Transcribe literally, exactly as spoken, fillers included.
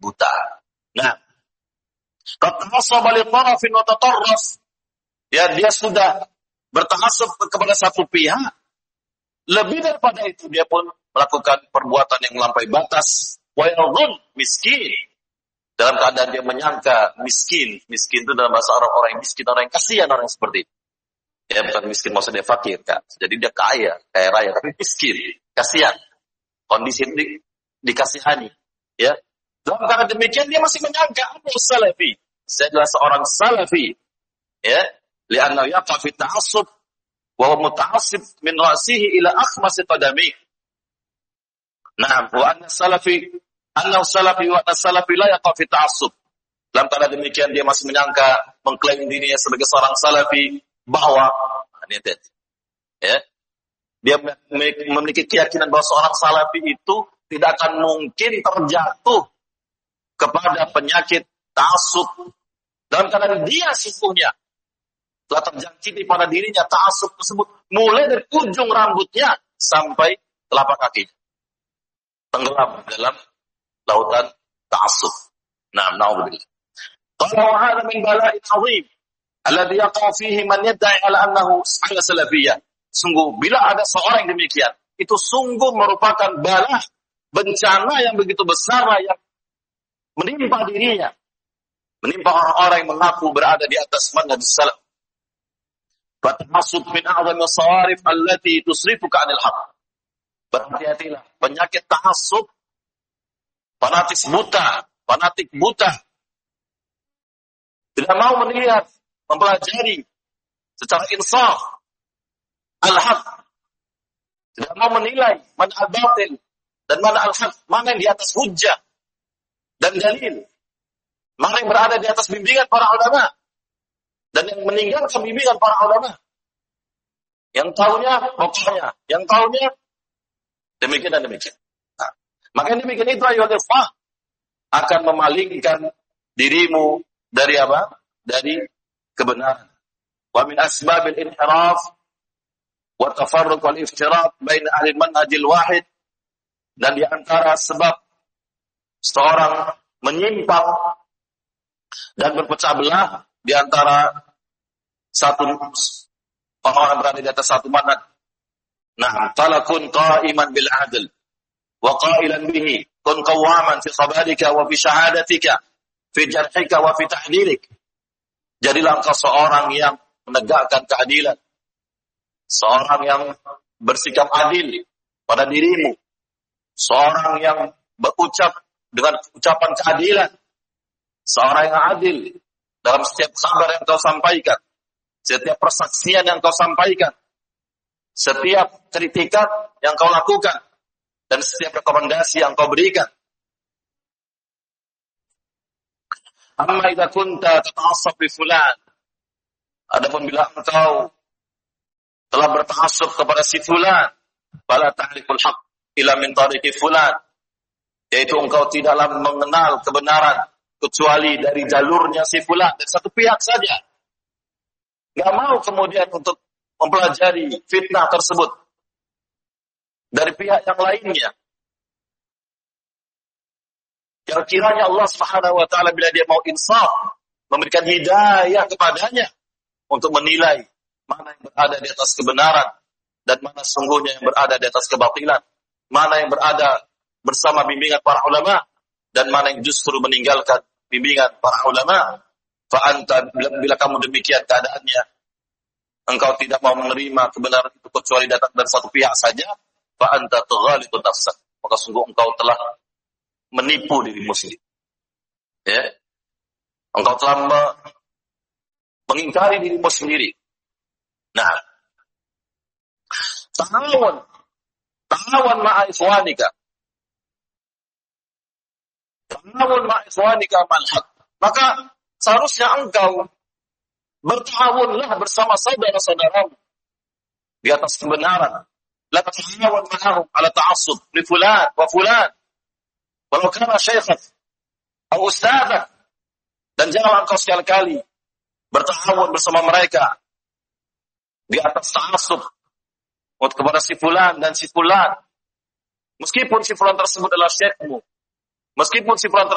buta. Nah, qad li tarafin wa tatarraf. Ya, dia sudah bertaksub kepada satu pihak. Lebih daripada itu dia pun melakukan perbuatan yang melampaui batas. Wa yadhun miskin. Dalam keadaan dia menyangka miskin. Miskin itu dalam bahasa Arab orang yang miskin, orang yang kasihan, orang yang seperti itu. Ya, bukan miskin maksudnya fakir, kan. Jadi dia kaya, kaya raya, tapi miskin, kasihan. Kondisi ini dikasihani. Ya. Dalam keadaan demikian dia masih menyangka aku salafi. Saya adalah seorang salafi. Ya. Li'annahu yaqa fi ta'assub wa huwa muta'assib min ra'sihi ila akhmasi qadamihi. Nah, wa anna salafi annahu salafi wa anna salafi la yaqa fi ta'assub. Dalam keadaan demikian dia masih menyangka mengklaim dirinya sebagai seorang salafi bahwa ini ya, dia memiliki keyakinan bahwa seorang salafi itu tidak akan mungkin terjatuh kepada penyakit ta'assub. Dalam keadaan dia sesungguhnya telah terjangkiti pada dirinya ta'assub tersebut mulai dari ujung rambutnya sampai telapak kakinya. Tenggelam dalam lautan ta'assub. Nah, na'udzubillah. Qala wa hadha min bala'in 'azim alladhi yaqa fihi man yad'i 'ala annahu ala salafiyyah. Sungguh bila ada seorang yang demikian, itu sungguh merupakan bala, bencana yang begitu besar yang menimpa dirinya, menimpa orang-orang yang mengaku berada di atas manhaj salaf. Fatahasub min a'zami as-sawarif allati tusrifuka 'anil haqq. Berhati-hatilah, penyakit tahassub, fanatik buta, fanatik buta. Tidak mau melihat, mempelajari secara insaf al-haq. Tidak mau menilai mana al-batil dan mana al-haq, mana yang di atas hujjah dan dalil. Mana yang berada di atas bimbingan para ulama dan yang meninggalkan bimbingan para ulama. Yang tahunya pokoknya, yang tahunya demikian dan demikian. Nah, maka demikian itu ayyuhal ikhwah akan memalingkan dirimu dari apa? Dari kebenaran. Wa min asbabil inhiraf wa tafarruq wal iftirat bain ahli manhajil wahid, dan di antara sebab seorang menyimpang dan berpecah belah di antara satu orang berada di atas satu manhaj. Nah, talakun qa'iman bil adl wa qailan bihi kun qawaman fi khabarika wa fi syahadatika fi jarhika wa fi tahdilik. Jadilah engkau seorang yang menegakkan keadilan, seorang yang bersikap adil pada dirimu, seorang yang berucap dengan ucapan keadilan, seorang yang adil dalam setiap kabar yang kau sampaikan, setiap persaksian yang kau sampaikan, setiap kritikan yang kau lakukan, dan setiap rekomendasi yang kau berikan. Amma idza kunta tata'assab bi fulan. Adapun bila engkau telah berta'assub kepada si fulan, fala ta'riful haqq illa min tariqi fulan. Yaitu engkau tidaklah mengenal kebenaran kecuali dari jalurnya si fulan, dari satu pihak saja. Enggak mau kemudian untuk mempelajari fitnah tersebut dari pihak yang lainnya. Yang kiranya Allah Subhanahu wa taala bila dia mau insaf, memberikan hidayah kepadanya untuk menilai mana yang berada di atas kebenaran dan mana sungguhnya yang berada di atas kebatilan, mana yang berada bersama bimbingan para ulama dan mana yang justru meninggalkan bimbingan para ulama. Fa anta bila, bila kamu demikian keadaannya, engkau tidak mau menerima kebenaran itu kecuali datang dari satu pihak saja, fa anta tughalitu nafsak, maka sungguh engkau telah menipu dirimu sendiri. Ya. Engkau telah me- mengingkari dirimu sendiri. Nah, ta'awun ta'awun ma'a ikhwanika. Ta'awun ma'a ikhwanika mal haq. Maka seharusnya engkau bertawunlah bersama saudara-saudaramu di atas kebenaran. La ta'awun ma'ahum ala ta'assub li fulan wa fulan. Walau kana syaikhat atau ustadzak, dan janganlah engkau sekali-kali bertawun bersama mereka di atas ta'assub kepada si fulan dan si fulan, meskipun si fulan tersebut adalah syekhmu, meskipun si fulan